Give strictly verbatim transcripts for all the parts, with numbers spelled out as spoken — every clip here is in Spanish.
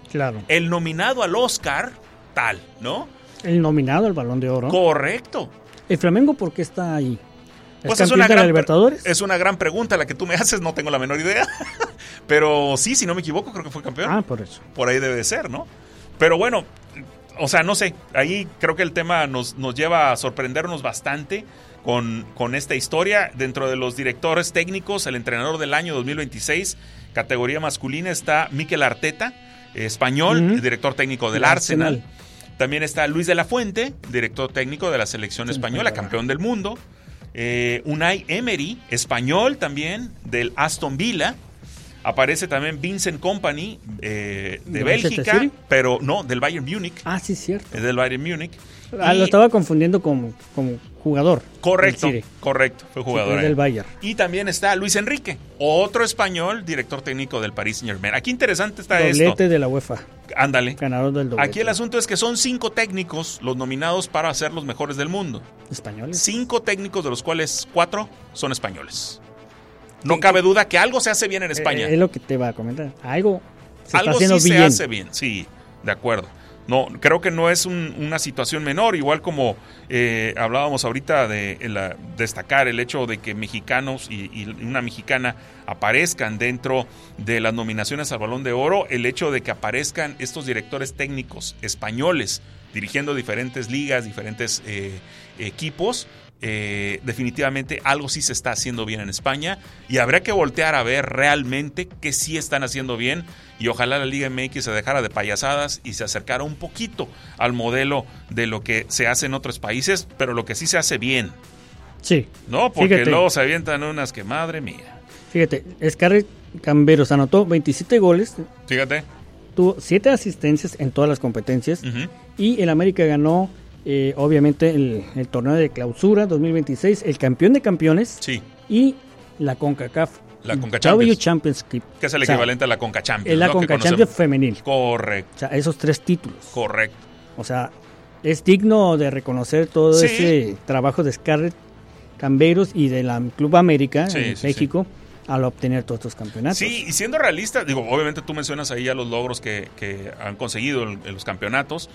Claro. El nominado al Oscar, tal, ¿no? El nominado al Balón de Oro. Correcto. ¿El Flamengo por qué está ahí? ¿Es Pues campeón es una de la gran, Libertadores? Es una gran pregunta la que tú me haces, no tengo la menor idea. Pero sí, si no me equivoco, creo que fue campeón. Ah, por eso. Por ahí debe de ser, ¿no? Pero bueno, o sea, no sé. Ahí creo que el tema nos, nos lleva a sorprendernos bastante con, con esta historia. Dentro de los directores técnicos, el entrenador del año dos mil veintiséis, categoría masculina, está Mikel Arteta, español, Uh-huh. el director técnico del El Arsenal. Arsenal. También está Luis de la Fuente, director técnico de la selección Sí, española, sí, campeón del mundo. Eh, Unai Emery, español también, del Aston Villa. Aparece también Vincent Kompany, eh, de ¿De Manchester Bélgica, City? pero no, del Bayern Múnich. Ah, sí, cierto. Es del Bayern Múnich. Ah, Y- lo estaba confundiendo como, como jugador. Correcto, del City. correcto, fue jugador. Sí, es ahí. del Bayern. Y también está Luis Enrique, otro español, director técnico del Paris Saint-Germain. Aquí interesante está Doblete esto. de la UEFA. Ándale. Ganador del doblete. Aquí el asunto es que son cinco técnicos los nominados para ser los mejores del mundo. Españoles. Cinco técnicos, de los cuales cuatro son españoles. No cabe duda que algo se hace bien en España. Eh, es lo que te va a comentar. Algo se Algo está haciendo sí bien. se hace bien, sí, de acuerdo. No, creo que no es un- una situación menor, igual como eh, hablábamos ahorita de la- destacar el hecho de que mexicanos y, y una mexicana aparezcan dentro de las nominaciones al Balón de Oro, el hecho de que aparezcan estos directores técnicos españoles dirigiendo diferentes ligas, diferentes eh, equipos. Eh, definitivamente algo sí se está haciendo bien en España y habrá que voltear a ver realmente qué sí están haciendo bien y ojalá la Liga M X se dejara de payasadas y se acercara un poquito al modelo de lo que se hace en otros países, pero lo que sí se hace bien, Sí. ¿no? Porque Fíjate. luego se avientan unas que madre mía. Fíjate, Scarlett Camberos anotó veintisiete goles, Fíjate. tuvo siete asistencias en todas las competencias Ujú. y el América ganó, eh, obviamente, el, el torneo de clausura dos mil veintiséis, el campeón de campeones Sí, y la CONCACAF. La Conca W Champions. Championship. que es el O sea, equivalente a la Conca Champions. Es la ¿no? Que CONCA conocemos. Champions femenil. Correcto, O sea, esos tres títulos. correcto. O sea, es digno de reconocer todo Sí. ese trabajo de Scarlett Camberos y de la Club América Sí, en sí, México al obtener todos estos campeonatos. Sí, y siendo realista, digo, obviamente tú mencionas ahí ya los logros que, que han conseguido en, en los campeonatos,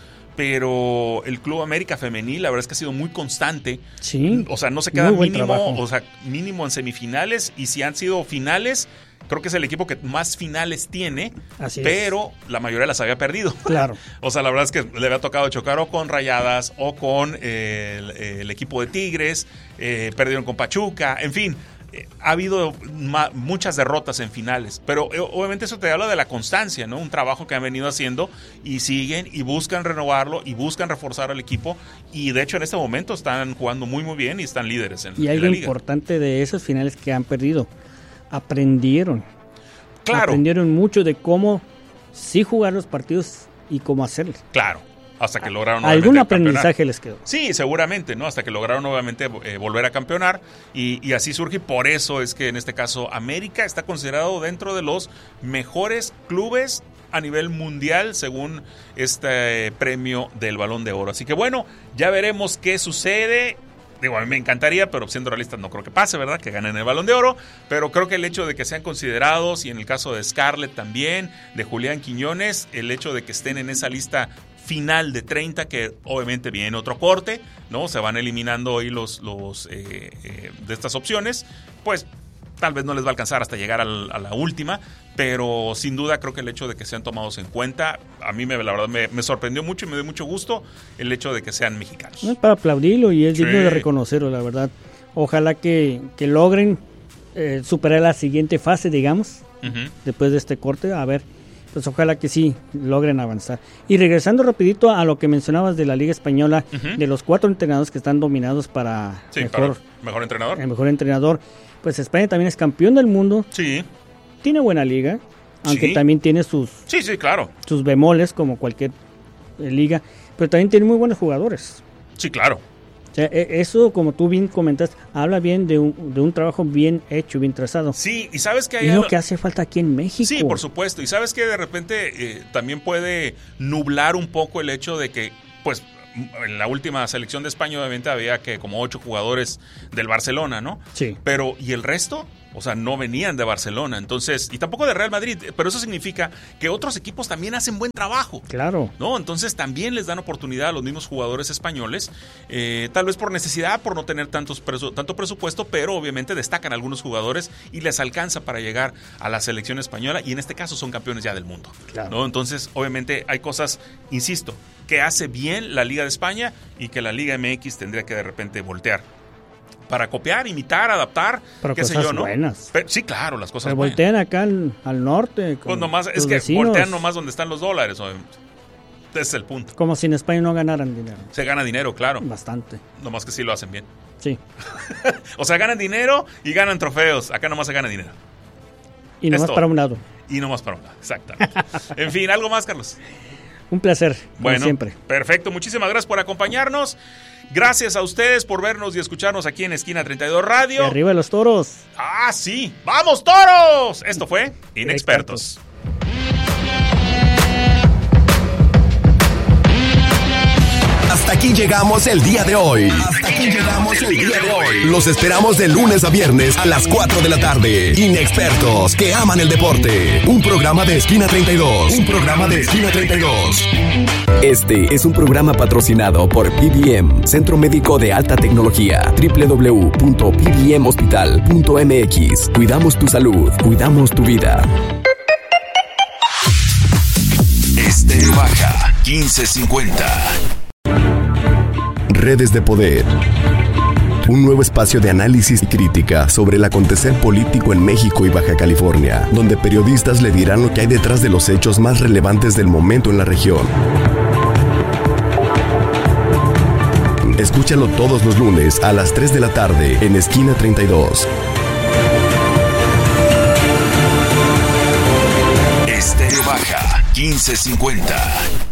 pero el Club América Femenil, la verdad es que ha sido muy constante. Sí. O sea, no se queda Muy buen mínimo, trabajo. o sea, mínimo en semifinales, y si han sido finales, creo que es el equipo que más finales tiene, Así es. pero la mayoría las había perdido. Claro. O sea, la verdad es que le había tocado chocar o con Rayadas o con eh, el, el equipo de Tigres, eh, perdieron con Pachuca, en fin. eh, Ha habido ma- muchas derrotas en finales, pero eh, obviamente eso te habla de la constancia, ¿no? Un trabajo que han venido haciendo y siguen y buscan renovarlo y buscan reforzar al equipo y de hecho en este momento están jugando muy muy bien y están líderes en, Y en algo la liga. importante de esos finales que han perdido, aprendieron. Claro, Aprendieron mucho de cómo sí jugar los partidos y cómo hacerlos. claro, hasta que lograron Algún obviamente campeonar. aprendizaje les quedó. Sí, seguramente, ¿no? Hasta que lograron obviamente eh, volver a campeonar y, y así surge y por eso es que en este caso América está considerado dentro de los mejores clubes a nivel mundial según este eh, premio del Balón de Oro. Así que bueno, ya veremos qué sucede. Digo, a mí me encantaría, pero siendo realistas no creo que pase, ¿verdad? Que ganen el Balón de Oro, pero creo que el hecho de que sean considerados, y en el caso de Scarlett también, de Julián Quiñones, el hecho de que estén en esa lista final de treinta, que obviamente viene otro corte, ¿no? Se van eliminando ahí los, los eh, eh, de estas opciones, pues tal vez no les va a alcanzar hasta llegar al, a la última, pero sin duda creo que el hecho de que sean tomados en cuenta, a mí me, la verdad me, me sorprendió mucho y me dio mucho gusto el hecho de que sean mexicanos. No es para aplaudirlo y es Sí. digno de reconocerlo, la verdad. Ojalá que, que logren eh, superar la siguiente fase, digamos, Ujú. después de este corte. A ver, pues ojalá que sí logren avanzar. Y regresando rapidito a lo que mencionabas de la Liga Española, Ujú. de los cuatro entrenadores que están dominados para Sí, mejor, para mejor entrenador. el mejor entrenador, pues España también es campeón del mundo, Sí, tiene buena liga, aunque Sí. también tiene sus, sí, sí, claro. sus bemoles como cualquier eh, liga, pero también tiene muy buenos jugadores. Sí, claro. O sea, e- eso, como tú bien comentaste, habla bien de un, de un trabajo bien hecho, bien trazado. Sí, y sabes que Y hay es lo algo- que hace falta aquí en México. Sí, por supuesto. Y sabes que de repente eh, también puede nublar un poco el hecho de que, pues, en la última selección de España obviamente había que como ocho jugadores del Barcelona, ¿no? Sí. Pero, ¿y el resto? O sea, no venían de Barcelona, entonces, y tampoco de Real Madrid, pero eso significa que otros equipos también hacen buen trabajo. Claro. ¿No? Entonces también les dan oportunidad a los mismos jugadores españoles, eh, tal vez por necesidad, por no tener tantos presu- tanto presupuesto, pero obviamente destacan algunos jugadores y les alcanza para llegar a la selección española, y en este caso son campeones ya del mundo. Claro. ¿No? Entonces, obviamente hay cosas, insisto, que hace bien la Liga de España y que la Liga M X tendría que de repente voltear. Para copiar, imitar, adaptar, pero qué cosas sé yo, ¿no? buenas. Pero, sí, claro, las cosas Se buenas. voltean acá al, al norte. Pues nomás, es que vecinos. Voltean nomás donde están los dólares, obviamente. Ese es el punto. Como si en España no ganaran dinero. Se gana dinero, claro. Bastante. Nomás que sí lo hacen bien. Sí. O sea, ganan dinero y ganan trofeos. Acá nomás se gana dinero. Y nomás para un lado. Y nomás para un lado, exactamente. En fin, ¿algo más, Carlos? Un placer, bueno, como siempre. Perfecto, muchísimas gracias por acompañarnos. Gracias a ustedes por vernos y escucharnos aquí en Esquina treinta y dos Radio. Y arriba los toros. Ah, sí. ¡Vamos, toros! Esto fue Inexpertos. Hasta aquí llegamos el día de hoy. Hasta aquí llegamos el día de hoy. Los esperamos de lunes a viernes a las cuatro de la tarde. Inexpertos que aman el deporte. Un programa de Esquina treinta y dos. Un programa de Esquina treinta y dos. Este es un programa patrocinado por P B M, Centro Médico de Alta Tecnología. doble u doble u doble u punto p b m hospital punto m x. Cuidamos tu salud, cuidamos tu vida. Estéreo Baja quince cincuenta. Redes de Poder. Un nuevo espacio de análisis y crítica sobre el acontecer político en México y Baja California, donde periodistas le dirán lo que hay detrás de los hechos más relevantes del momento en la región. Escúchalo todos los lunes a las tres de la tarde en Esquina treinta y dos. Estéreo Baja quince cincuenta.